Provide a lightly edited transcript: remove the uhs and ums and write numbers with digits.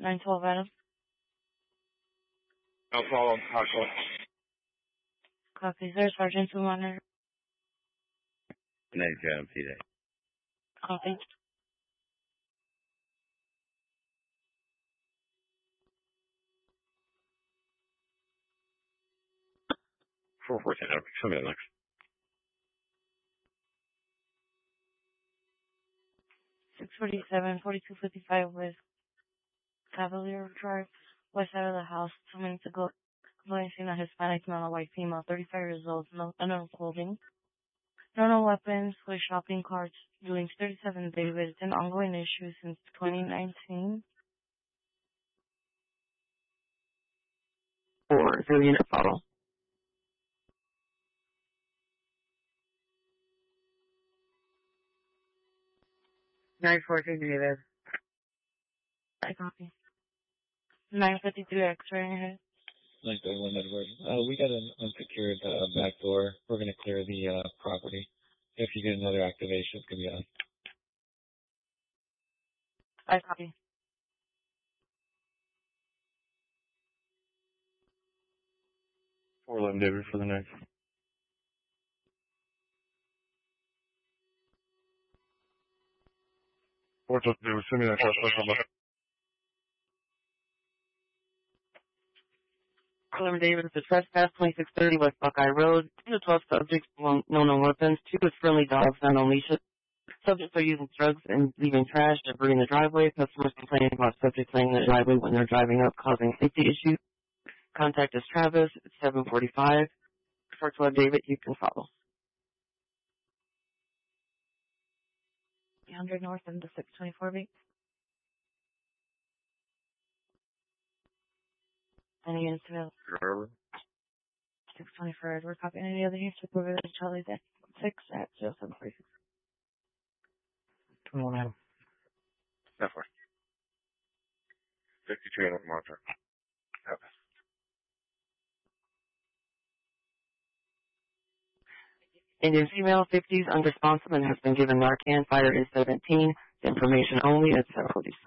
912 Adams. No problem. Hardcore. Copy, sir. Sergeant to monitor. 92 Adams, PD. Copy. Show me the next. 647, 4255 West Cavalier Drive, west side of the house. 2 minutes ago, seen a Hispanic male, a white female, 35 years old, no clothing. No weapons, with shopping carts, doing 37 David. It's an ongoing issue since 2019. 4 unit follow. 942 David. I copy. 953 X-ray ahead. 931 Edward. We got an unsecured back door. We're going to clear the property. If you get another activation, it's going to be on. I copy. David for the next. 412 David, send me that first number. 11 David, it's a trespass, 2630 West Buckeye Road. 2 to 12 subjects, no weapons. 2 with friendly dogs, not on leashes. Subjects are using drugs and leaving trash, debris in the driveway. Customers complaining about subjects laying in the driveway when they're driving up, causing safety issues. Contact us, Travis, at 745. 412 David, you can follow. 300 north into 624 B. Any units available? 624 Edward, copy. Any other units with over Charlie Day? 6 at 0746. 21 Adam. That far. 52 Adam, monitor. Okay. Indian female, 50s, unresponsive, and has been given Narcan. Fire is 17. Information only at 746.